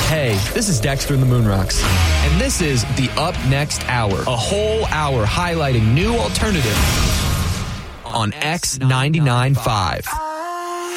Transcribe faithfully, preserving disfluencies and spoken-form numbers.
Hey, this is Dexter in the Moonrocks, and this is the Up Next Hour, a whole hour highlighting new alternative on X ninety-nine point five.